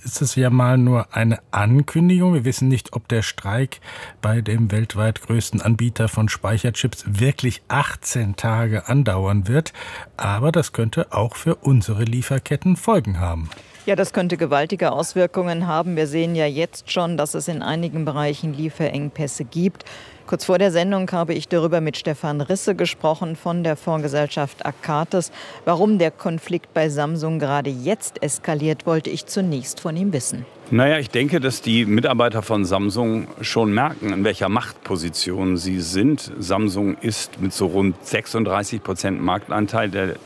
ist es ja mal nur eine Ankündigung. Wir wissen nicht, ob der Streik bei dem weltweit größten Anbieter von Speicherchips wirklich 18 Tage andauern wird. Aber das könnte auch für unsere Lieferketten Folgen haben. Ja, das könnte gewaltige Auswirkungen haben. Wir sehen ja jetzt schon, dass es in einigen Bereichen Lieferengpässe gibt. Kurz vor der Sendung habe ich darüber mit Stefan Risse gesprochen von der Fondsgesellschaft Akates. Warum der Konflikt bei Samsung gerade jetzt eskaliert, wollte ich zunächst von ihm wissen. Naja, ich denke, dass die Mitarbeiter von Samsung schon merken, in welcher Machtposition sie sind. Samsung ist mit so rund 36% Marktanteil der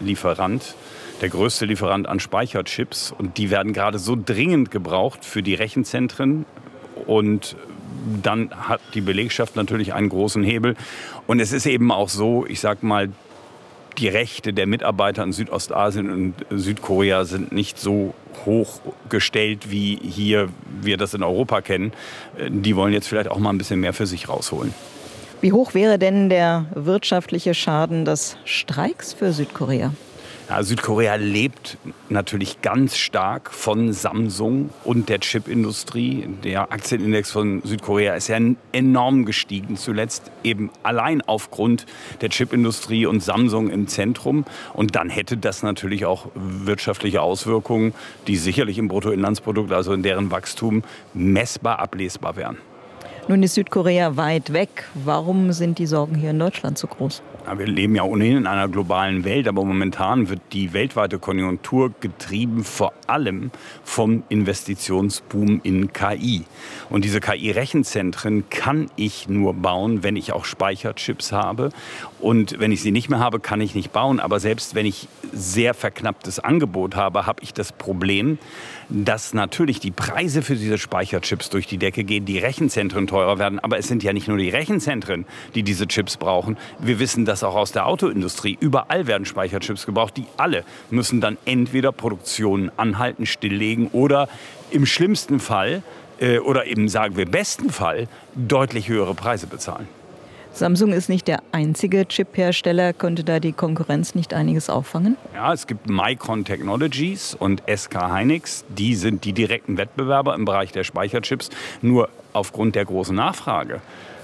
größte Lieferant an Speicherchips. Und die werden gerade so dringend gebraucht für die Rechenzentren. Und dann hat die Belegschaft natürlich einen großen Hebel. Und es ist eben auch so, ich sag mal, die Rechte der Mitarbeiter in Südostasien und Südkorea sind nicht so hoch gestellt, wie hier wir das in Europa kennen. Die wollen jetzt vielleicht auch mal ein bisschen mehr für sich rausholen. Wie hoch wäre denn der wirtschaftliche Schaden des Streiks für Südkorea? Ja, Südkorea lebt natürlich ganz stark von Samsung und der Chipindustrie. Der Aktienindex von Südkorea ist ja enorm gestiegen, zuletzt eben allein aufgrund der Chipindustrie und Samsung im Zentrum. Und dann hätte das natürlich auch wirtschaftliche Auswirkungen, die sicherlich im Bruttoinlandsprodukt, also in deren Wachstum, messbar ablesbar wären. Nun ist Südkorea weit weg. Warum sind die Sorgen hier in Deutschland so groß? Ja, wir leben ja ohnehin in einer globalen Welt, aber momentan wird die weltweite Konjunktur getrieben vor allem vom Investitionsboom in KI. Und diese KI-Rechenzentren kann ich nur bauen, wenn ich auch Speicherchips habe. Und wenn ich sie nicht mehr habe, kann ich nicht bauen. Aber selbst wenn ich sehr verknapptes Angebot habe, habe ich das Problem, dass natürlich die Preise für diese Speicherchips durch die Decke gehen, die Rechenzentren teurer werden. Aber es sind ja nicht nur die Rechenzentren, die diese Chips brauchen. Wir wissen das auch aus der Autoindustrie. Überall werden Speicherchips gebraucht. Die alle müssen dann entweder Produktionen anhalten, stilllegen oder im schlimmsten Fall oder eben sagen wir besten Fall deutlich höhere Preise bezahlen. Samsung ist nicht der einzige Chip-Hersteller. Könnte da die Konkurrenz nicht einiges auffangen? Ja, es gibt Micron Technologies und SK Hynix. Die sind die direkten Wettbewerber im Bereich der Speicherchips. Nur aufgrund der großen Nachfrage,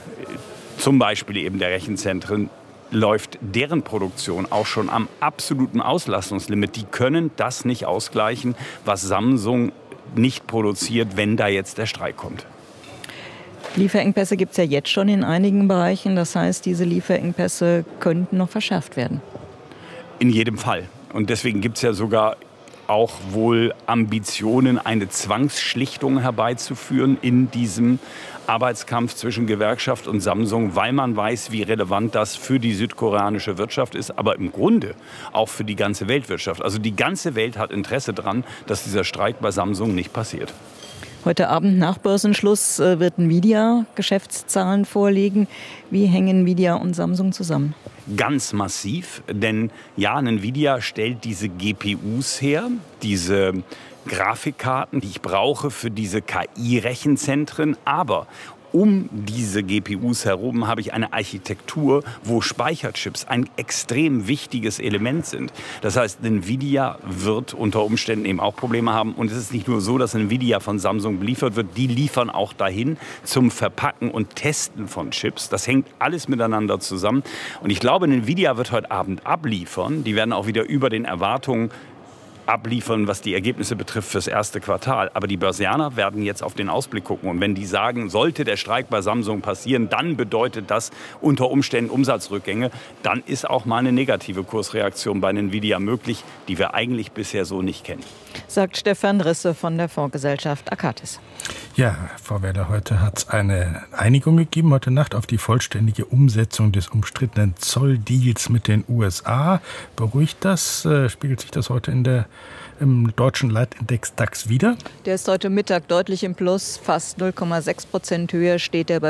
zum Beispiel eben der Rechenzentren, läuft deren Produktion auch schon am absoluten Auslastungslimit. Die können das nicht ausgleichen, was Samsung nicht produziert, wenn da jetzt der Streik kommt. Lieferengpässe gibt es ja jetzt schon in einigen Bereichen. Das heißt, diese Lieferengpässe könnten noch verschärft werden. In jedem Fall. Und deswegen gibt es ja sogar auch wohl Ambitionen, eine Zwangsschlichtung herbeizuführen in diesem Arbeitskampf zwischen Gewerkschaft und Samsung, weil man weiß, wie relevant das für die südkoreanische Wirtschaft ist, aber im Grunde auch für die ganze Weltwirtschaft. Also die ganze Welt hat Interesse daran, dass dieser Streik bei Samsung nicht passiert. Heute Abend nach Börsenschluss wird Nvidia Geschäftszahlen vorlegen. Wie hängen Nvidia und Samsung zusammen? Ganz massiv, denn ja, Nvidia stellt diese GPUs her, diese Grafikkarten, die ich brauche für diese KI-Rechenzentren, aber um diese GPUs herum habe ich eine Architektur, wo Speicherchips ein extrem wichtiges Element sind. Das heißt, Nvidia wird unter Umständen eben auch Probleme haben. Und es ist nicht nur so, dass Nvidia von Samsung beliefert wird. Die liefern auch dahin zum Verpacken und Testen von Chips. Das hängt alles miteinander zusammen. Und ich glaube, Nvidia wird heute Abend abliefern. Die werden auch wieder über den Erwartungen abliefern, was die Ergebnisse betrifft fürs erste Quartal. Aber die Börsianer werden jetzt auf den Ausblick gucken. Und wenn die sagen, sollte der Streik bei Samsung passieren, dann bedeutet das unter Umständen Umsatzrückgänge. Dann ist auch mal eine negative Kursreaktion bei Nvidia möglich, die wir eigentlich bisher so nicht kennen. Sagt Stefan Risse von der Fondsgesellschaft Akates. Ja, Frau Werder, heute hat es eine Einigung gegeben, heute Nacht, auf die vollständige Umsetzung des umstrittenen Zolldeals mit den USA. Beruhigt das? Spiegelt sich das heute im deutschen Leitindex DAX wieder? Der ist heute Mittag deutlich im Plus, fast 0,6% höher, steht er bei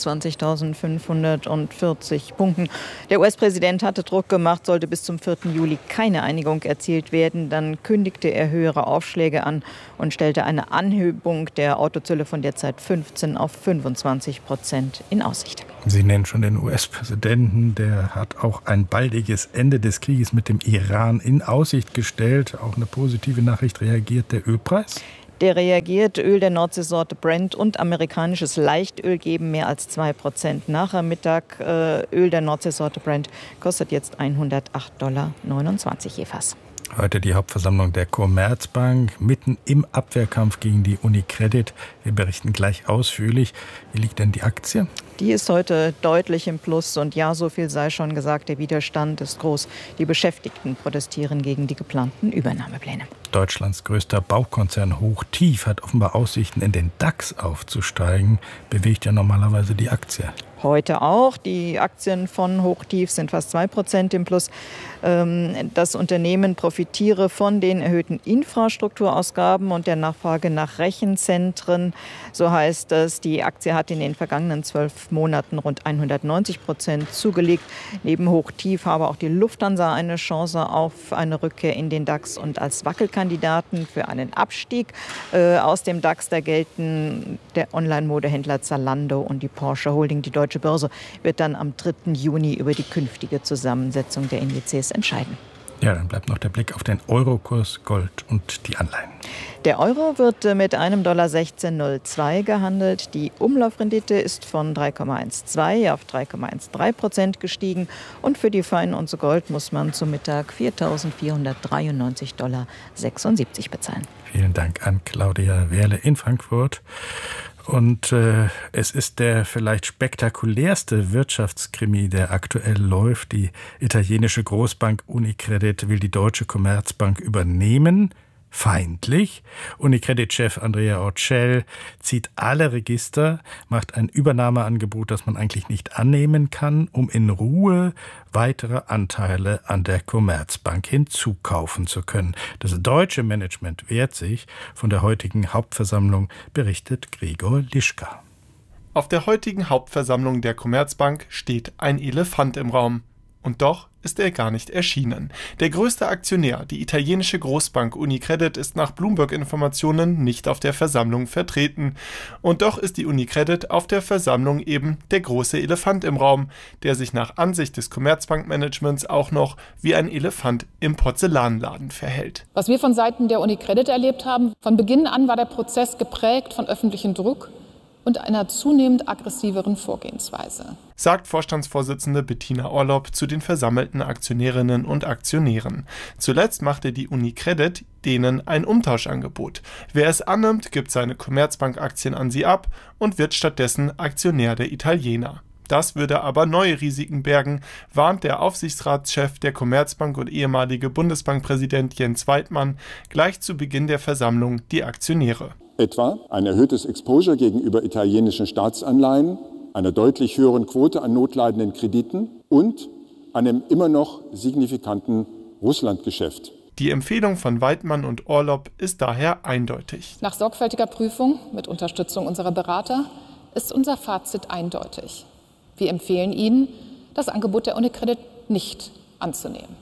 24.540 Punkten. Der US-Präsident hatte Druck gemacht, sollte bis zum 4. Juli keine Einigung erzielt werden. Dann kündigte er höhere Aufschläge an und stellte eine Anhebung der Autozölle von derzeit 15% auf 25% in Aussicht. Sie nennen schon den US-Präsidenten, der hat auch ein baldiges Ende des Krieges mit dem Iran in Aussicht gestellt. Auch eine positive Nachricht, reagiert der Ölpreis? Der reagiert. Öl der Nordseesorte Brent und amerikanisches Leichtöl geben mehr als 2% nach am Mittag. Öl der Nordseesorte Brent kostet jetzt $108,29 je Fass. Heute die Hauptversammlung der Commerzbank, mitten im Abwehrkampf gegen die UniCredit. Wir berichten gleich ausführlich. Wie liegt denn die Aktie? Die ist heute deutlich im Plus und ja, so viel sei schon gesagt, der Widerstand ist groß. Die Beschäftigten protestieren gegen die geplanten Übernahmepläne. Deutschlands größter Baukonzern Hochtief hat offenbar Aussichten, in den DAX aufzusteigen. Bewegt ja normalerweise die Aktie. Heute auch. Die Aktien von Hochtief sind fast 2% im Plus. Das Unternehmen profitiere von den erhöhten Infrastrukturausgaben und der Nachfrage nach Rechenzentren. So heißt es, die Aktie hat in den vergangenen 12 Monaten rund 190% zugelegt. Neben Hochtief habe auch die Lufthansa eine Chance auf eine Rückkehr in den DAX. Und als Wackelkandidaten für einen Abstieg aus dem DAX, da gelten der Online-Modehändler Zalando und die Porsche Holding. Die Deutsche Börse wird dann am 3. Juni über die künftige Zusammensetzung der Indizes entscheiden. Ja, dann bleibt noch der Blick auf den Eurokurs, Gold und die Anleihen. Der Euro wird mit einem $16,02 gehandelt. Die Umlaufrendite ist von 3,12 auf 3,13% gestiegen. Und für die Feinunze Gold muss man zum Mittag $4.493,76 bezahlen. Vielen Dank an Claudia Wehrle in Frankfurt. Und es ist der vielleicht spektakulärste Wirtschaftskrimi, der aktuell läuft. Die italienische Großbank UniCredit will die deutsche Commerzbank übernehmen. Feindlich. UniCredit-Chef Andrea Orcel zieht alle Register, macht ein Übernahmeangebot, das man eigentlich nicht annehmen kann, um in Ruhe weitere Anteile an der Commerzbank hinzukaufen zu können. Das deutsche Management wehrt sich. Von der heutigen Hauptversammlung berichtet Gregor Lischka. Auf der heutigen Hauptversammlung der Commerzbank steht ein Elefant im Raum. Und doch ist er gar nicht erschienen. Der größte Aktionär, die italienische Großbank UniCredit, ist nach Bloomberg-Informationen nicht auf der Versammlung vertreten. Und doch ist die UniCredit auf der Versammlung eben der große Elefant im Raum, der sich nach Ansicht des Commerzbank-Managements auch noch wie ein Elefant im Porzellanladen verhält. Was wir von Seiten der UniCredit erlebt haben, von Beginn an war der Prozess geprägt von öffentlichem Druck und einer zunehmend aggressiveren Vorgehensweise, sagt Vorstandsvorsitzende Bettina Orlopp zu den versammelten Aktionärinnen und Aktionären. Zuletzt machte die UniCredit denen ein Umtauschangebot. Wer es annimmt, gibt seine Commerzbank-Aktien an sie ab und wird stattdessen Aktionär der Italiener. Das würde aber neue Risiken bergen, warnt der Aufsichtsratschef der Commerzbank und ehemalige Bundesbankpräsident Jens Weidmann gleich zu Beginn der Versammlung die Aktionäre. Etwa ein erhöhtes Exposure gegenüber italienischen Staatsanleihen, einer deutlich höheren Quote an notleidenden Krediten und einem immer noch signifikanten Russlandgeschäft. Die Empfehlung von Weidmann und Orlopp ist daher eindeutig. Nach sorgfältiger Prüfung mit Unterstützung unserer Berater ist unser Fazit eindeutig. Wir empfehlen Ihnen, das Angebot der UniCredit nicht anzunehmen.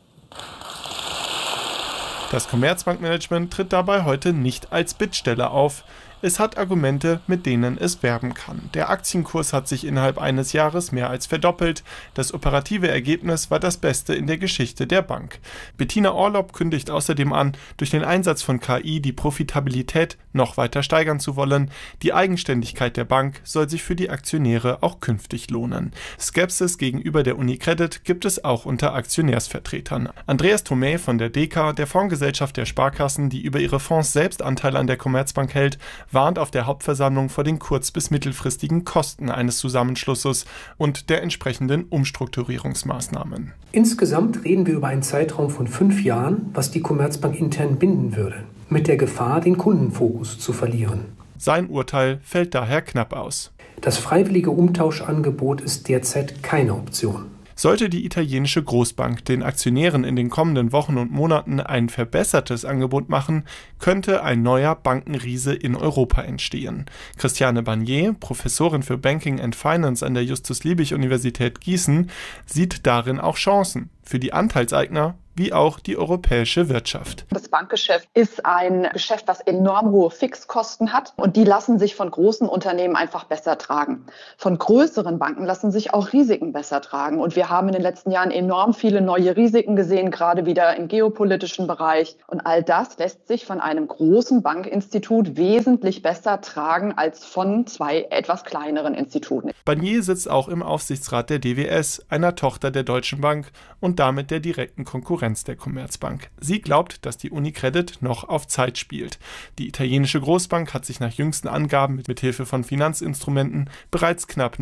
Das Commerzbankmanagement tritt dabei heute nicht als Bittsteller auf. Es hat Argumente, mit denen es werben kann. Der Aktienkurs hat sich innerhalb eines Jahres mehr als verdoppelt. Das operative Ergebnis war das beste in der Geschichte der Bank. Bettina Orlopp kündigt außerdem an, durch den Einsatz von KI die Profitabilität noch weiter steigern zu wollen. Die Eigenständigkeit der Bank soll sich für die Aktionäre auch künftig lohnen. Skepsis gegenüber der UniCredit gibt es auch unter Aktionärsvertretern. Andreas Thomé von der DK, der Fondsgesellschaft der Sparkassen, die über ihre Fonds selbst Anteile an der Commerzbank hält, warnt auf der Hauptversammlung vor den kurz- bis mittelfristigen Kosten eines Zusammenschlusses und der entsprechenden Umstrukturierungsmaßnahmen. Insgesamt reden wir über einen Zeitraum von 5 Jahren, was die Commerzbank intern binden würde, mit der Gefahr, den Kundenfokus zu verlieren. Sein Urteil fällt daher knapp aus. Das freiwillige Umtauschangebot ist derzeit keine Option. Sollte die italienische Großbank den Aktionären in den kommenden Wochen und Monaten ein verbessertes Angebot machen, könnte ein neuer Bankenriese in Europa entstehen. Christiane Barnier, Professorin für Banking and Finance an der Justus-Liebig-Universität Gießen, sieht darin auch Chancen. Für die Anteilseigner wie auch die europäische Wirtschaft. Das Bankgeschäft ist ein Geschäft, das enorm hohe Fixkosten hat und die lassen sich von großen Unternehmen einfach besser tragen. Von größeren Banken lassen sich auch Risiken besser tragen und wir haben in den letzten Jahren enorm viele neue Risiken gesehen, gerade wieder im geopolitischen Bereich und all das lässt sich von einem großen Bankinstitut wesentlich besser tragen als von zwei etwas kleineren Instituten. Barnier sitzt auch im Aufsichtsrat der DWS, einer Tochter der Deutschen Bank und damit der direkten Konkurrenz der Commerzbank. Sie glaubt, dass die UniCredit noch auf Zeit spielt. Die italienische Großbank hat sich nach jüngsten Angaben mit Hilfe von Finanzinstrumenten bereits knapp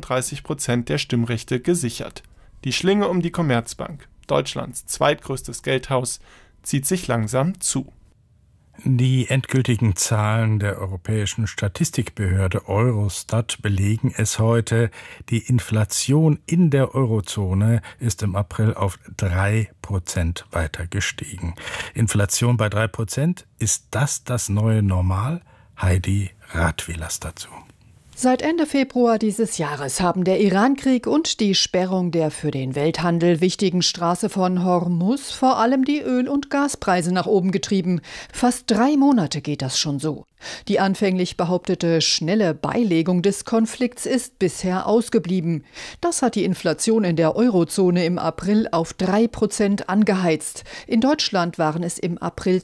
39% der Stimmrechte gesichert. Die Schlinge um die Commerzbank, Deutschlands zweitgrößtes Geldhaus, zieht sich langsam zu. Die endgültigen Zahlen der Europäischen Statistikbehörde Eurostat belegen es heute. Die Inflation in der Eurozone ist im April auf 3% weiter gestiegen. Inflation bei 3%, ist das neue Normal? Heidi Radwilas dazu. Seit Ende Februar dieses Jahres haben der Irankrieg und die Sperrung der für den Welthandel wichtigen Straße von Hormuz vor allem die Öl- und Gaspreise nach oben getrieben. Fast 3 Monate geht das schon so. Die anfänglich behauptete schnelle Beilegung des Konflikts ist bisher ausgeblieben. Das hat die Inflation in der Eurozone im April auf 3% angeheizt. In Deutschland waren es im April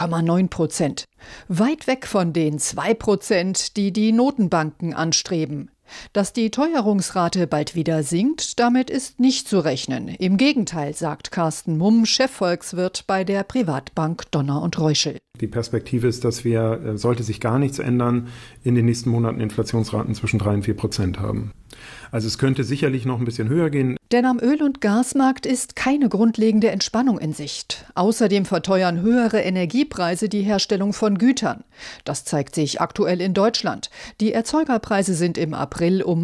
2,9%. Weit weg von den 2%, die die Notenbanken anstreben. Dass die Teuerungsrate bald wieder sinkt, damit ist nicht zu rechnen. Im Gegenteil, sagt Carsten Mumm, Chefvolkswirt bei der Privatbank Donner und Reuschel. Die Perspektive ist, dass wir, sollte sich gar nichts ändern, in den nächsten Monaten Inflationsraten zwischen 3 und 4% haben. Also es könnte sicherlich noch ein bisschen höher gehen. Denn am Öl- und Gasmarkt ist keine grundlegende Entspannung in Sicht. Außerdem verteuern höhere Energiepreise die Herstellung von Gütern. Das zeigt sich aktuell in Deutschland. Die Erzeugerpreise sind im April um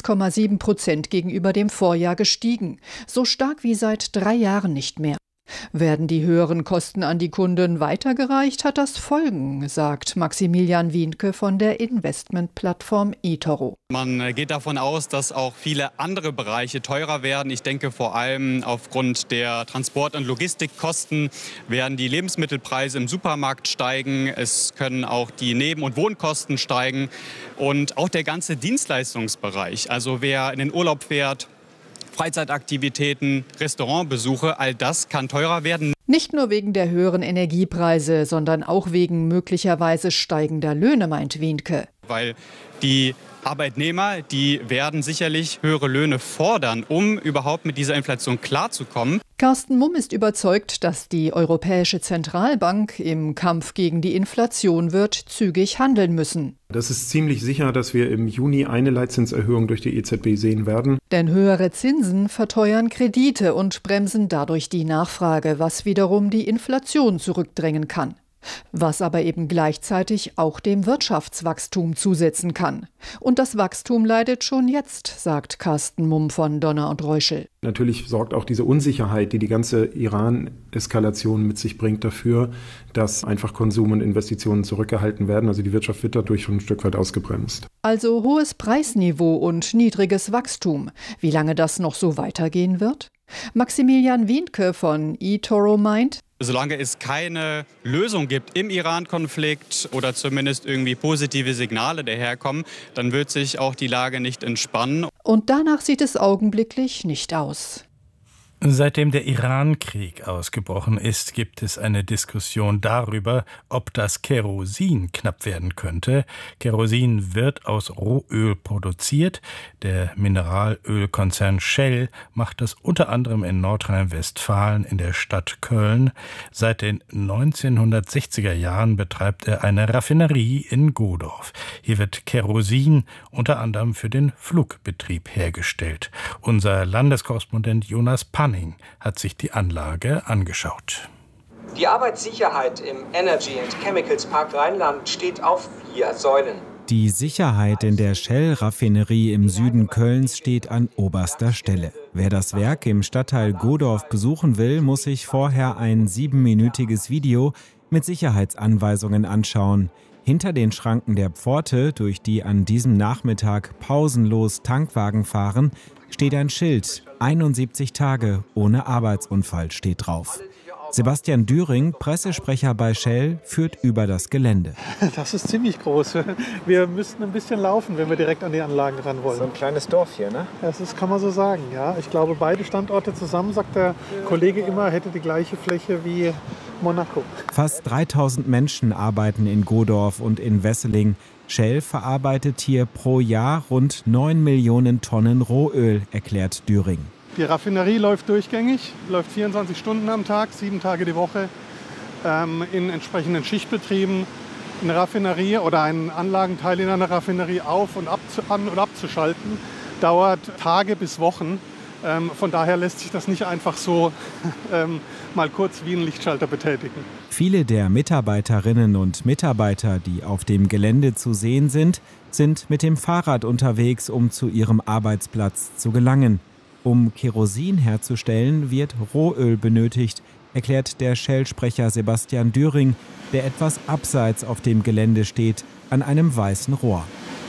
1,7% gegenüber dem Vorjahr gestiegen. So stark wie seit 3 Jahren nicht mehr. Werden die höheren Kosten an die Kunden weitergereicht, hat das Folgen, sagt Maximilian Wienke von der Investmentplattform eToro. Man geht davon aus, dass auch viele andere Bereiche teurer werden. Ich denke vor allem aufgrund der Transport- und Logistikkosten werden die Lebensmittelpreise im Supermarkt steigen. Es können auch die Neben- und Wohnkosten steigen und auch der ganze Dienstleistungsbereich. Also wer in den Urlaub fährt, Freizeitaktivitäten, Restaurantbesuche, all das kann teurer werden. Nicht nur wegen der höheren Energiepreise, sondern auch wegen möglicherweise steigender Löhne, meint Wienke. Weil die Arbeitnehmer, die werden sicherlich höhere Löhne fordern, um überhaupt mit dieser Inflation klarzukommen. Carsten Mumm ist überzeugt, dass die Europäische Zentralbank im Kampf gegen die Inflation wird zügig handeln müssen. Das ist ziemlich sicher, dass wir im Juni eine Leitzinserhöhung durch die EZB sehen werden. Denn höhere Zinsen verteuern Kredite und bremsen dadurch die Nachfrage, was wiederum die Inflation zurückdrängen kann. Was aber eben gleichzeitig auch dem Wirtschaftswachstum zusetzen kann. Und das Wachstum leidet schon jetzt, sagt Carsten Mumm von Donner und Reuschel. Natürlich sorgt auch diese Unsicherheit, die die ganze Iran-Eskalation mit sich bringt, dafür, dass einfach Konsum und Investitionen zurückgehalten werden. Also die Wirtschaft wird dadurch schon ein Stück weit ausgebremst. Also hohes Preisniveau und niedriges Wachstum. Wie lange das noch so weitergehen wird? Maximilian Wienke von eToro meint, solange es keine Lösung gibt im Iran-Konflikt oder zumindest irgendwie positive Signale daherkommen, dann wird sich auch die Lage nicht entspannen. Und danach sieht es augenblicklich nicht aus. Seitdem der Iran-Krieg ausgebrochen ist, gibt es eine Diskussion darüber, ob das Kerosin knapp werden könnte. Kerosin wird aus Rohöl produziert. Der Mineralölkonzern Shell macht das unter anderem in Nordrhein-Westfalen in der Stadt Köln. Seit den 1960er Jahren betreibt er eine Raffinerie in Godorf. Hier wird Kerosin unter anderem für den Flugbetrieb hergestellt. Unser Landeskorrespondent Jonas Panning hat sich die Anlage angeschaut. Die Arbeitssicherheit im Energy and Chemicals Park Rheinland steht auf 4 Säulen. Die Sicherheit in der Shell-Raffinerie im Süden Kölns steht an oberster Stelle. Wer das Werk im Stadtteil Godorf besuchen will, muss sich vorher ein 7-minütiges Video mit Sicherheitsanweisungen anschauen. Hinter den Schranken der Pforte, durch die an diesem Nachmittag pausenlos Tankwagen fahren, steht ein Schild. 71 Tage ohne Arbeitsunfall steht drauf. Sebastian Düring, Pressesprecher bei Shell, führt über das Gelände. Das ist ziemlich groß. Wir müssten ein bisschen laufen, wenn wir direkt an die Anlagen ran wollen. So ein kleines Dorf hier, ne? Das kann man so sagen, ja. Ich glaube, beide Standorte zusammen, sagt der Kollege immer, hätte die gleiche Fläche wie Monaco. Fast 3000 Menschen arbeiten in Godorf und in Wesseling. Shell verarbeitet hier pro Jahr rund 9 Millionen Tonnen Rohöl, erklärt Düring. Die Raffinerie läuft durchgängig, läuft 24 Stunden am Tag, 7 Tage die Woche, in entsprechenden Schichtbetrieben. Eine Raffinerie oder ein Anlagenteil in einer Raffinerie auf- und an- und abzuschalten, dauert Tage bis Wochen. Von daher lässt sich das nicht einfach so mal kurz wie ein Lichtschalter betätigen. Viele der Mitarbeiterinnen und Mitarbeiter, die auf dem Gelände zu sehen sind mit dem Fahrrad unterwegs, um zu ihrem Arbeitsplatz zu gelangen. Um Kerosin herzustellen, wird Rohöl benötigt, erklärt der Shell-Sprecher Sebastian Düring, der etwas abseits auf dem Gelände steht, an einem weißen Rohr.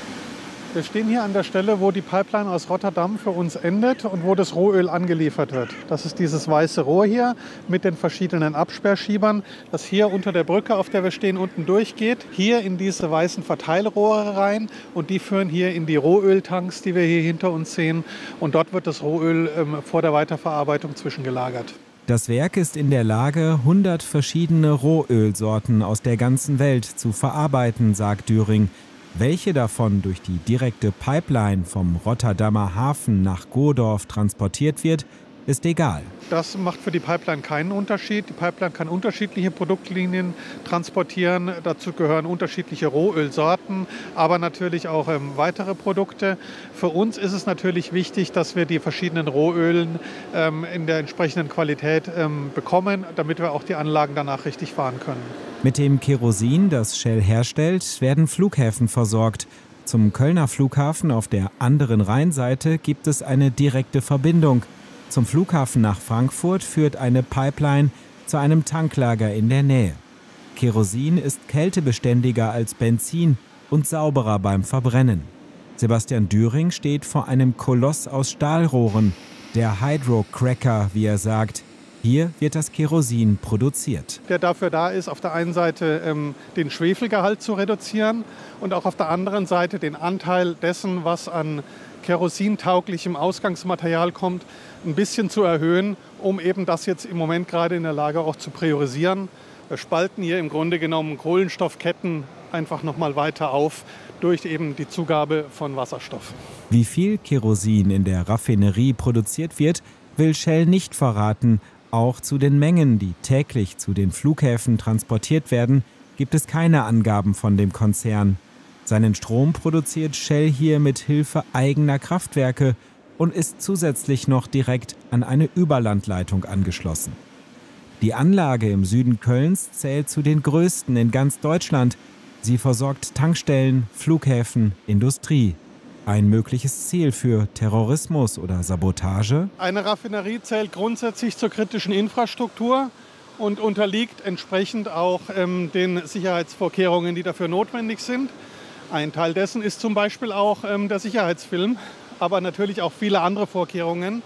Wir stehen hier an der Stelle, wo die Pipeline aus Rotterdam für uns endet und wo das Rohöl angeliefert wird. Das ist dieses weiße Rohr hier mit den verschiedenen Absperrschiebern, das hier unter der Brücke, auf der wir stehen, unten durchgeht. Hier in diese weißen Verteilrohre rein und die führen hier in die Rohöltanks, die wir hier hinter uns sehen. Und dort wird das Rohöl vor der Weiterverarbeitung zwischengelagert. Das Werk ist in der Lage, 100 verschiedene Rohölsorten aus der ganzen Welt zu verarbeiten, sagt Düring. Welche davon durch die direkte Pipeline vom Rotterdamer Hafen nach Godorf transportiert wird, ist egal. Das macht für die Pipeline keinen Unterschied. Die Pipeline kann unterschiedliche Produktlinien transportieren. Dazu gehören unterschiedliche Rohölsorten, aber natürlich auch weitere Produkte. Für uns ist es natürlich wichtig, dass wir die verschiedenen Rohölen in der entsprechenden Qualität bekommen, damit wir auch die Anlagen danach richtig fahren können. Mit dem Kerosin, das Shell herstellt, werden Flughäfen versorgt. Zum Kölner Flughafen auf der anderen Rheinseite gibt es eine direkte Verbindung. Zum Flughafen nach Frankfurt führt eine Pipeline zu einem Tanklager in der Nähe. Kerosin ist kältebeständiger als Benzin und sauberer beim Verbrennen. Sebastian Düring steht vor einem Koloss aus Stahlrohren, der Hydrocracker, wie er sagt. Hier wird das Kerosin produziert. Der dafür da ist, auf der einen Seite den Schwefelgehalt zu reduzieren und auch auf der anderen Seite den Anteil dessen, was an kerosintauglichem Ausgangsmaterial kommt, ein bisschen zu erhöhen, um eben das jetzt im Moment gerade in der Lage auch zu priorisieren. Wir spalten hier im Grunde genommen Kohlenstoffketten einfach nochmal weiter auf durch eben die Zugabe von Wasserstoff. Wie viel Kerosin in der Raffinerie produziert wird, will Shell nicht verraten. Auch zu den Mengen, die täglich zu den Flughäfen transportiert werden, gibt es keine Angaben von dem Konzern. Seinen Strom produziert Shell hier mit Hilfe eigener Kraftwerke und ist zusätzlich noch direkt an eine Überlandleitung angeschlossen. Die Anlage im Süden Kölns zählt zu den größten in ganz Deutschland. Sie versorgt Tankstellen, Flughäfen, Industrie. Ein mögliches Ziel für Terrorismus oder Sabotage? Eine Raffinerie zählt grundsätzlich zur kritischen Infrastruktur und unterliegt entsprechend auch den Sicherheitsvorkehrungen, die dafür notwendig sind. Ein Teil dessen ist zum Beispiel auch der Sicherheitsfilm, aber natürlich auch viele andere Vorkehrungen.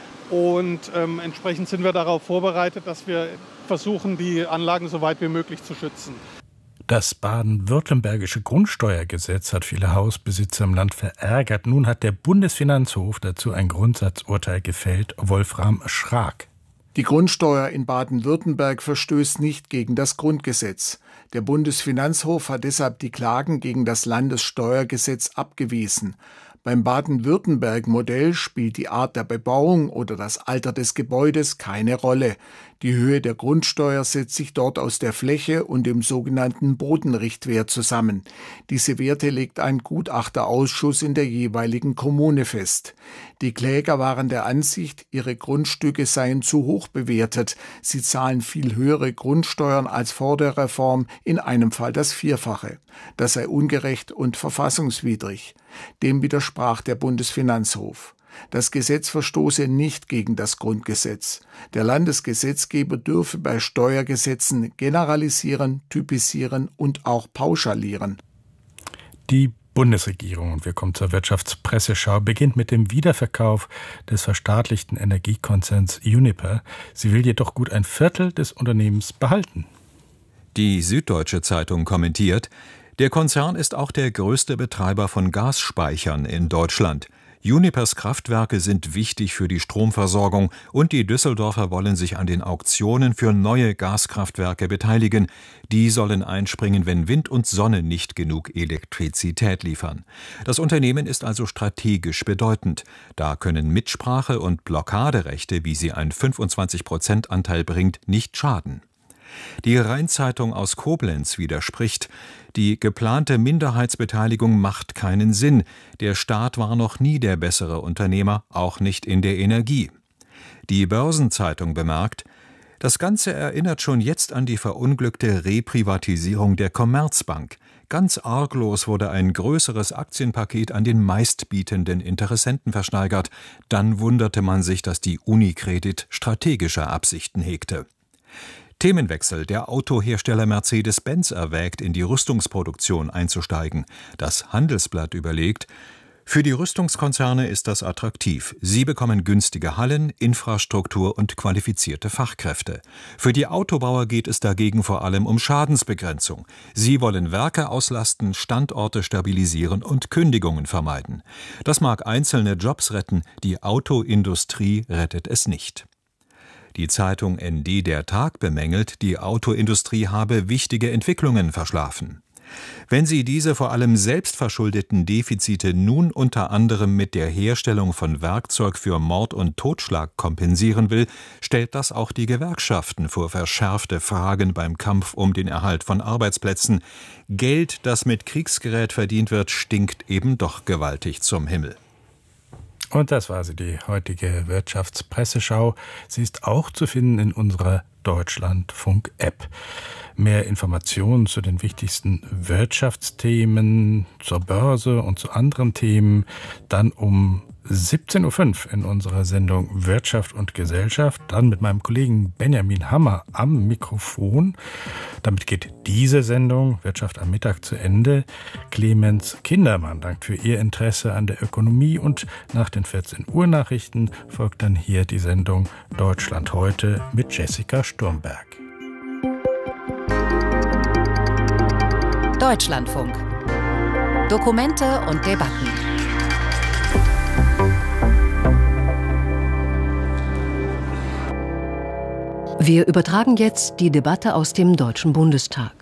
Und entsprechend sind wir darauf vorbereitet, dass wir versuchen, die Anlagen so weit wie möglich zu schützen. Das baden-württembergische Grundsteuergesetz hat viele Hausbesitzer im Land verärgert. Nun hat der Bundesfinanzhof dazu ein Grundsatzurteil gefällt. Wolfram Schrag. Die Grundsteuer in Baden-Württemberg verstößt nicht gegen das Grundgesetz. Der Bundesfinanzhof hat deshalb die Klagen gegen das Landessteuergesetz abgewiesen. Beim Baden-Württemberg-Modell spielt die Art der Bebauung oder das Alter des Gebäudes keine Rolle. Die Höhe der Grundsteuer setzt sich dort aus der Fläche und dem sogenannten Bodenrichtwert zusammen. Diese Werte legt ein Gutachterausschuss in der jeweiligen Kommune fest. Die Kläger waren der Ansicht, ihre Grundstücke seien zu hoch bewertet. Sie zahlen viel höhere Grundsteuern als vor der Reform, in einem Fall das Vierfache. Das sei ungerecht und verfassungswidrig. Dem widersprach der Bundesfinanzhof. Das Gesetz verstoße nicht gegen das Grundgesetz. Der Landesgesetzgeber dürfe bei Steuergesetzen generalisieren, typisieren und auch pauschalieren. Die Bundesregierung. Und wir kommen zur Wirtschaftspresseschau. Beginnt mit dem Wiederverkauf des verstaatlichten Energiekonzerns Uniper. Sie will jedoch gut ein Viertel des Unternehmens behalten. Die Süddeutsche Zeitung kommentiert: Der Konzern ist auch der größte Betreiber von Gasspeichern in Deutschland. Unipers Kraftwerke sind wichtig für die Stromversorgung und die Düsseldorfer wollen sich an den Auktionen für neue Gaskraftwerke beteiligen. Die sollen einspringen, wenn Wind und Sonne nicht genug Elektrizität liefern. Das Unternehmen ist also strategisch bedeutend. Da können Mitsprache und Blockaderechte, wie sie ein 25%-Anteil bringt, nicht schaden. Die Rhein-Zeitung aus Koblenz widerspricht: Die geplante Minderheitsbeteiligung macht keinen Sinn. Der Staat war noch nie der bessere Unternehmer, auch nicht in der Energie. Die Börsenzeitung bemerkt: Das Ganze erinnert schon jetzt an die verunglückte Reprivatisierung der Commerzbank. Ganz arglos wurde ein größeres Aktienpaket an den meistbietenden Interessenten versteigert. Dann wunderte man sich, dass die Unicredit strategische Absichten hegte. Themenwechsel: Der Autohersteller Mercedes-Benz erwägt, in die Rüstungsproduktion einzusteigen. Das Handelsblatt überlegt: Für die Rüstungskonzerne ist das attraktiv. Sie bekommen günstige Hallen, Infrastruktur und qualifizierte Fachkräfte. Für die Autobauer geht es dagegen vor allem um Schadensbegrenzung. Sie wollen Werke auslasten, Standorte stabilisieren und Kündigungen vermeiden. Das mag einzelne Jobs retten, die Autoindustrie rettet es nicht. Die Zeitung ND Der Tag bemängelt, die Autoindustrie habe wichtige Entwicklungen verschlafen. Wenn sie diese vor allem selbstverschuldeten Defizite nun unter anderem mit der Herstellung von Werkzeug für Mord und Totschlag kompensieren will, stellt das auch die Gewerkschaften vor verschärfte Fragen beim Kampf um den Erhalt von Arbeitsplätzen. Geld, das mit Kriegsgerät verdient wird, stinkt eben doch gewaltig zum Himmel. Und das war sie, die heutige Wirtschaftspresseschau. Sie ist auch zu finden in unserer Deutschlandfunk-App. Mehr Informationen zu den wichtigsten Wirtschaftsthemen, zur Börse und zu anderen Themen dann um 17.05 Uhr in unserer Sendung Wirtschaft und Gesellschaft. Dann mit meinem Kollegen Benjamin Hammer am Mikrofon. Damit geht diese Sendung Wirtschaft am Mittag zu Ende. Clemens Kindermann dankt für Ihr Interesse an der Ökonomie und nach den 14 Uhr Nachrichten folgt dann hier die Sendung Deutschland heute mit Jessica Sturmberg. Deutschlandfunk. Dokumente und Debatten. Wir übertragen jetzt die Debatte aus dem Deutschen Bundestag.